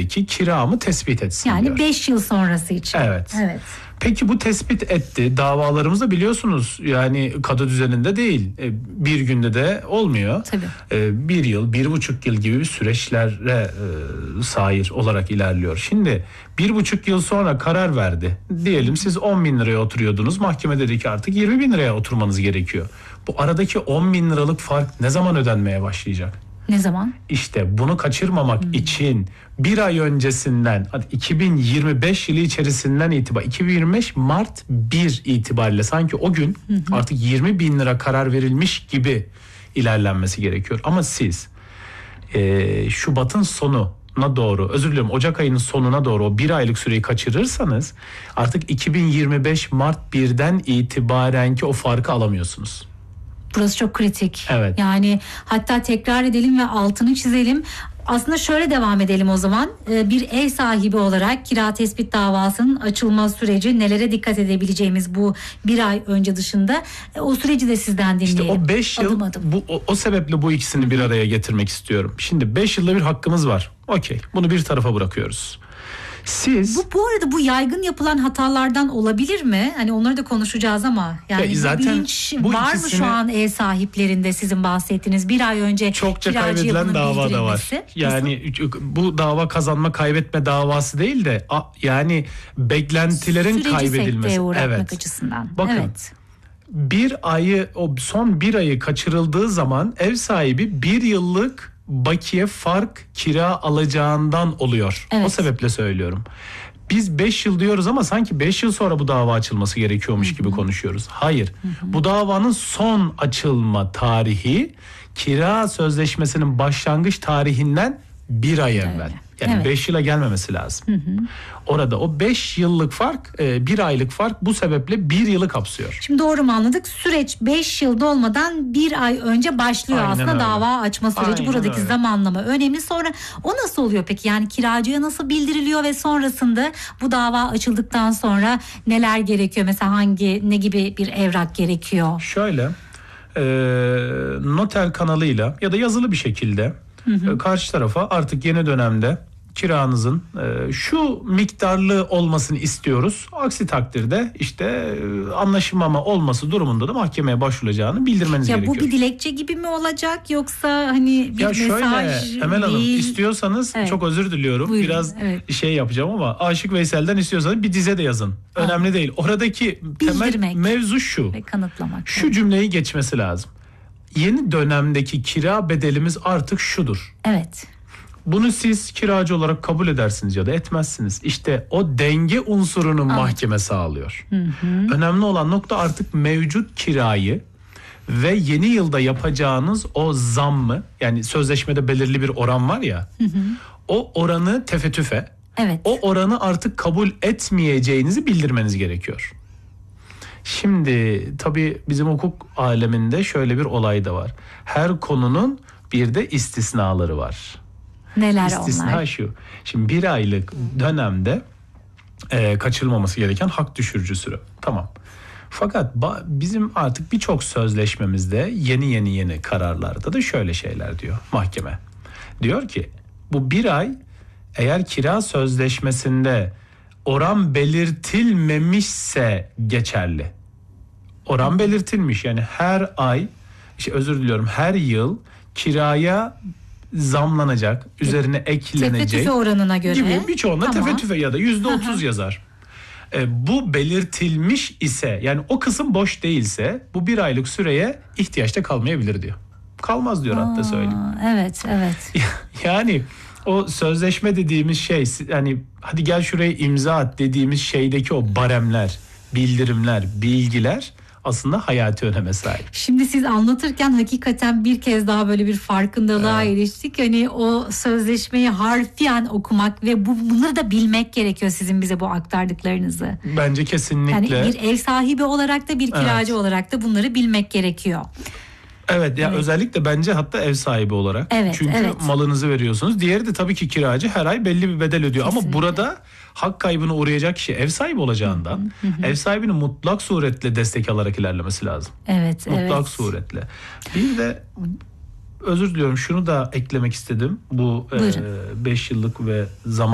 mahkemedeki kiramı tespit etsin yani diyor. 5 yıl sonrası için. Evet. Evet. Peki bu tespit etti. Davalarımızda biliyorsunuz yani kadı düzeninde değil. Bir günde de olmuyor. Tabii. 1 yıl, 1,5 yıl gibi bir süreçlere sahip olarak ilerliyor. Şimdi 1,5 yıl sonra karar verdi. Diyelim siz 10 bin liraya oturuyordunuz. Mahkeme dedi ki artık 20 bin liraya oturmanız gerekiyor. Bu aradaki 10 bin liralık fark ne zaman ödenmeye başlayacak? Ne zaman? İşte bunu kaçırmamak için bir ay öncesinden 2025 yılı içerisinden itibaren 2025 Mart 1 itibariyle sanki o gün artık 20 bin lira karar verilmiş gibi ilerlenmesi gerekiyor. Ama siz Şubat'ın sonuna doğru, özür diliyorum, Ocak ayının sonuna doğru o bir aylık süreyi kaçırırsanız artık 2025 Mart 1'den itibarenki o farkı alamıyorsunuz. Burası çok kritik. Evet. Yani hatta tekrar edelim ve altını çizelim. Aslında şöyle devam edelim o zaman. Bir ev sahibi olarak kira tespit davasının açılma süreci, nelere dikkat edebileceğimiz bu bir ay önce dışında o süreci de sizden dinleyelim. İşte o 5 yıl, adım adım. o sebeple bu ikisini bir araya getirmek istiyorum. Şimdi 5 yılda bir hakkımız var. Okey, bunu bir tarafa bırakıyoruz. Siz... Bu arada bu yaygın yapılan hatalardan olabilir mi? Hani onları da konuşacağız ama yani zaten bilinç bu var mı ikisini... şu an ev sahiplerinde sizin bahsettiğiniz bir ay önce çokça kaybedilen dava da var. Yani bu dava kazanma kaybetme davası değil de yani beklentilerin süreci kaybedilmesi. Sekteye uğratmak açısından. Bakın. Evet. Son bir ayı kaçırıldığı zaman ev sahibi 1 yıllık bakiye fark kira alacağından oluyor. Evet. O sebeple söylüyorum. Biz 5 yıl diyoruz ama sanki 5 yıl sonra bu dava açılması gerekiyormuş gibi konuşuyoruz. Hayır. Bu davanın son açılma tarihi kira sözleşmesinin başlangıç tarihinden 1 ay evvel. Yani 5 yıla gelmemesi lazım. Orada o 5 yıllık fark, 1 aylık fark bu sebeple 1 yılı kapsıyor. Şimdi doğru mu anladık? Süreç 5 yıl dolmadan 1 ay önce başlıyor. Aynen aslında öyle. Dava açma süreci. Aynen Buradaki öyle. zamanlama önemli. Sonra o nasıl oluyor peki? Yani kiracıya nasıl bildiriliyor ve sonrasında bu dava açıldıktan sonra neler gerekiyor? Mesela ne gibi bir evrak gerekiyor? Şöyle, noter kanalıyla ya da yazılı bir şekilde karşı tarafa artık yeni dönemde kiranızın şu miktarlı olmasını istiyoruz. Aksi takdirde işte anlaşılmama olması durumunda da mahkemeye başvurulacağını bildirmeniz gerekiyor. Bu bir dilekçe gibi mi olacak yoksa hani bir mesaj Emel Hanım, değil. istiyorsanız çok özür diliyorum. Buyurun, biraz şey yapacağım ama Aşık Veysel'den istiyorsanız bir dize de yazın. Önemli değil. Oradaki temel mevzu şu. Ve kanıtlamak. Şu cümleyi geçmesi lazım. Yeni dönemdeki kira bedelimiz artık şudur. Evet. Bunu siz kiracı olarak kabul edersiniz ya da etmezsiniz. İşte o denge unsurunu mahkeme sağlıyor. Önemli olan nokta artık mevcut kirayı ve yeni yılda yapacağınız o zammı, yani sözleşmede belirli bir oran var ya, o oranı tefettüfe, o oranı artık kabul etmeyeceğinizi bildirmeniz gerekiyor. Şimdi tabii bizim hukuk aleminde şöyle bir olay da var. Her konunun bir de istisnaları var. Neler İstisna onlar? şu. Şimdi 1 aylık dönemde kaçırılmaması gereken hak düşürücü süre. Tamam. Fakat bizim artık birçok sözleşmemizde yeni kararlarda da şöyle şeyler diyor mahkeme. Diyor ki bu 1 ay eğer kira sözleşmesinde oran belirtilmemişse geçerli. Oran belirtilmiş, yani her ay, her yıl kiraya zamlanacak, üzerine eklenecek. Tefettüfe oranına göre. Gibi birçoğunda tefettüfe ya da %30 yazar. Bu belirtilmiş ise, yani o kısım boş değilse bu 1 aylık süreye ihtiyaçta kalmayabilir diyor. Kalmaz diyor, hatta söyleyeyim. Evet. Yani o sözleşme dediğimiz şey, hani hadi gel şuraya imza at dediğimiz şeydeki o baremler, bildirimler, bilgiler aslında hayati öneme sahip. Şimdi siz anlatırken hakikaten bir kez daha böyle bir farkındalığa eriştik. Hani o sözleşmeyi harfiyen okumak ve bunları da bilmek gerekiyor, sizin bize bu aktardıklarınızı. Bence kesinlikle. Yani bir ev sahibi olarak da bir kiracı olarak da bunları bilmek gerekiyor. Evet ya, özellikle bence hatta ev sahibi olarak. Çünkü malınızı veriyorsunuz. Diğeri de tabii ki kiracı, her ay belli bir bedel ödüyor. Kesinlikle. Ama burada hak kaybına uğrayacak kişi ev sahibi olacağından ev sahibinin mutlak suretle destek alarak ilerlemesi lazım. Mutlak suretle. Bir de özür diliyorum, şunu da eklemek istedim. Bu 5 yıllık ve zaman